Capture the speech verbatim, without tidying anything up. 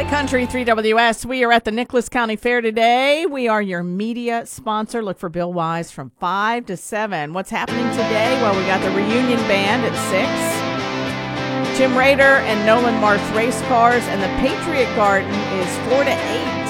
Country three W S. We are at the Nicholas County Fair today. We are your media sponsor. Look for Bill Wise from five to seven. What's happening today? Well, we got the reunion band at six. Jim Rader and Nolan Marsh race cars, and the Patriot Garden is four to eight.